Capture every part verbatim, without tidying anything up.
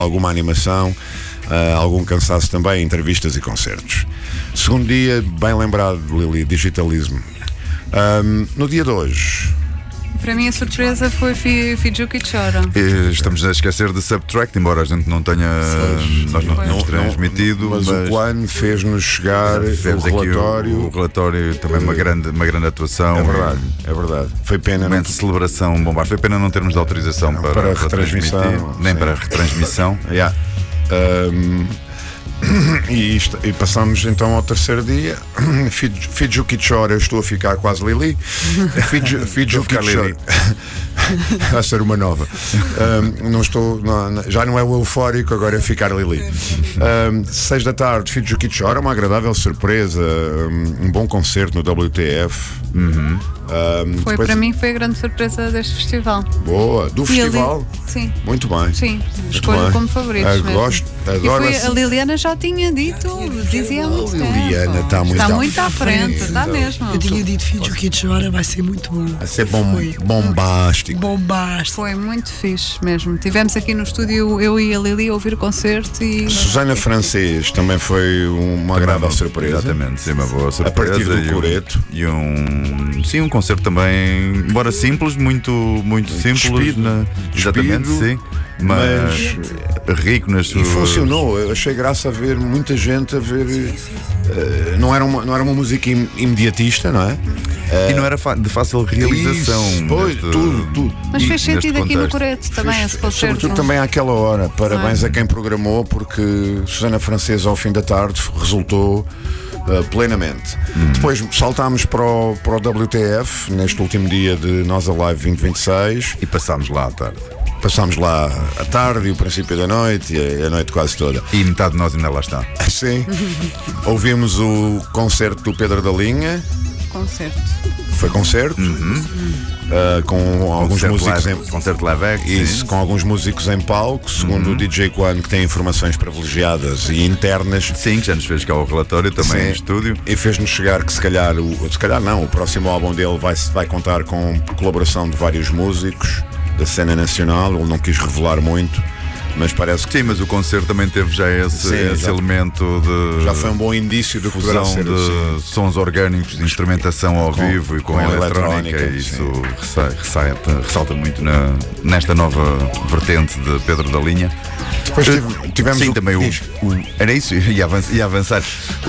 alguma animação, uh, algum cansaço também, entrevistas e concertos. Segundo dia, bem lembrado, Lili, digitalismo. Um, no dia de hoje, para mim a surpresa foi Fijuki Chora. Estamos a esquecer de Subtract, embora a gente não tenha sim, nós não tínhamos transmitido, mas, mas o Juan fez-nos chegar o relatório. O, o relatório também uma grande, uma grande atuação. É verdade, é verdade. Foi pena uma não... celebração bombar. Foi pena não termos de autorização não, para, para, para retransmissão, nem para a retransmissão. Yeah. Um, E, isto, e passamos então ao terceiro dia. Fijuki Chora, eu estou a ficar quase Lili. Fijuki Chora vai ser uma nova. Um, não estou, não, já não é o eufórico, agora é ficar Lili. Um, seis da tarde, Fijuki Chora, uma agradável surpresa, um, um bom concerto no W T F. Uhum. Um, foi depois... para mim foi a grande surpresa deste festival. Boa, do e festival? Ali... Sim. Muito bem. Sim, escolho como favoritos. Uh, gosto, adoro. E foi, a Liliana já tinha dito, dizia muito. A Liliana está muito, está muito à frente, está mesmo. Eu tinha dito Fijuki Chora, vai ser muito bom. Vai ser bom, bombástico. Bombástico. Foi muito fixe mesmo. Tivemos aqui no estúdio, eu e a Lili, a ouvir o concerto e. Susana Francês também foi uma agradável surpresa. Exatamente, sim, uma boa surpresa. A partir do coreto. E um, sim, um concerto também, embora simples, muito, muito simples. Despido, na, exatamente, despido, sim. Mas, mas rico nas suas... E funcionou, eu achei graça a ver muita gente a ver. Uh, não, era uma, não era uma música im, imediatista, não é? Uh, e não era de fácil realização. Isso, pois, neste, tudo, tudo. Mas fez sentido aqui no Coreto também fez, esse concerto. Sobretudo também àquela hora. Parabéns ah. a quem programou, porque Susana Francesa ao fim da tarde resultou. Uh, plenamente. Hum. Depois saltámos para o, para o W T F neste último dia de Nós Alive vinte vinte e seis e passámos lá à tarde. Passámos lá à tarde e o princípio da noite e a noite quase toda. E metade de nós ainda lá está. Sim. Ouvimos o concerto do Pedro da Linha. Concerto. Foi concerto. Uhum. Uh, com alguns concerto músicos live, em concerto live act, isso, com alguns músicos em palco, segundo uhum. o D J Quan, que tem informações privilegiadas e internas. Sim, que já nos fez cá o relatório também. Sim. Em estúdio. E fez-nos chegar que se calhar, o, se calhar não, o próximo álbum dele vai, vai contar com colaboração de vários músicos da cena nacional. Ele não quis revelar muito, mas parece que... Sim, mas o concerto também teve já esse, sim, esse já, elemento de... Já foi um bom indício de fusão ser, de sim. sons orgânicos, de instrumentação ao com, vivo e com, com a eletrónica. eletrónica isso ressalta, ressalta muito na, nesta nova vertente de Pedro da Linha. Depois tivemos sim, o, também o, o, era isso, ia avançar, ia avançar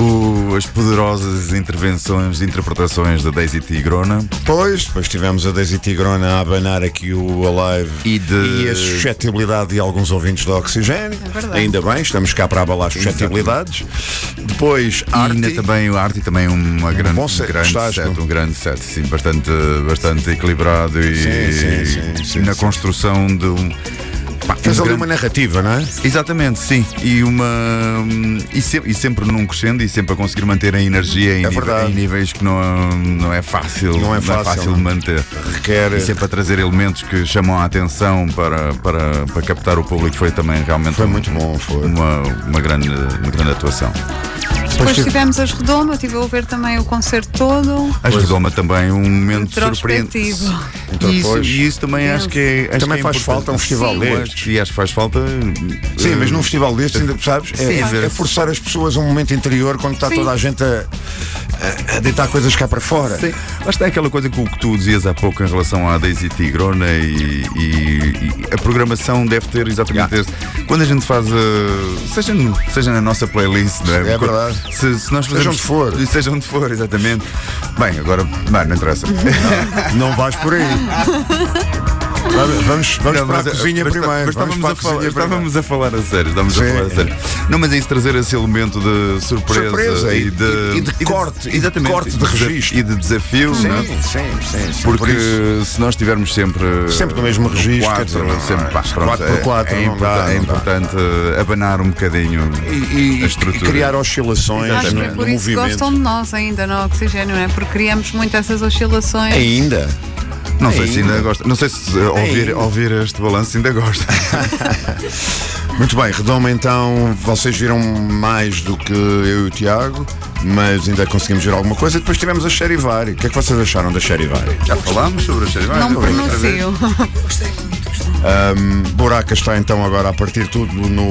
o, as poderosas intervenções, interpretações da Daisy Tigrona. Pois, depois tivemos a Daisy Tigrona a abanar aqui o Alive e, de... e a suscetibilidade de alguns ouvintes de oxigênio. É ainda bem, estamos cá para abalar as suscetibilidades. Depois, e ainda também o Arte também uma um grande, bom set, grande estás, set, um grande set, sim, bastante, bastante equilibrado e, sim, sim, sim, sim, na sim, construção sim. de um. Pá, fez ali uma narrativa, não é? Exatamente, sim. E uma e, se, e sempre num crescendo e sempre a conseguir manter a energia em, é níveis, em níveis que não, não é fácil, não é fácil, não é fácil de manter. Requer... E sempre a trazer elementos que chamam a atenção para, para, para captar o público foi também realmente foi um, muito bom, foi. Uma, uma, grande, uma grande atuação. Depois tivemos as Redoma, estive a ouvir também o concerto todo. As Redoma também um momento surpreendente. Então, e isso, e isso também acho que é. Acho também que é faz falta um festival destes. E acho que faz falta. Sim, uh, mas num festival destes, ainda sabes, é, sim, é forçar as pessoas a um momento interior quando está sim. toda a gente a, a, a deitar coisas cá para fora. Sim. Mas tem aquela coisa que o que tu dizias há pouco em relação à Daisy Tigrona e, e, e a programação deve ter exatamente yeah. esse. Quando a gente faz, uh, seja, seja na nossa playlist, não é? É verdade. Se, se nós fazemos, seja onde for. Seja onde for, exatamente. Bem, agora, bem, não interessa. Não, não vais por aí. Vamos, vamos não, para a cozinha mas, primeiro. Mas estávamos, vamos a, falar, a estávamos a falar a sério. Estávamos sim. a falar a sério. Não, mas é isso, trazer esse elemento de surpresa, surpresa e, de, e, e de e corte, de, exatamente, de corte de registro e de desafio. Sim, não é? sim, sim, sim. Porque Por se nós estivermos sempre sempre no mesmo registro, quatro, dizer, sempre, pá, pronto, quatro por quatro, é, é, dá, é importante abanar um bocadinho e, e, a estrutura e criar oscilações. Acho que é por isso que gostam de nós ainda no Oxigênio, não é? Porque criamos muito essas oscilações. Ainda. Não sei ainda. se ainda gosta. Não sei se ouvir, ouvir este balanço ainda gosta. Muito bem, Redoma, então vocês viram mais do que eu e o Tiago, mas ainda conseguimos ver alguma coisa. Depois tivemos a Charivari. O que é que vocês acharam da Charivari? Já falámos sobre a Charivari? Não pronuncio. Gostei muito. Um, Buraca está então agora a partir tudo no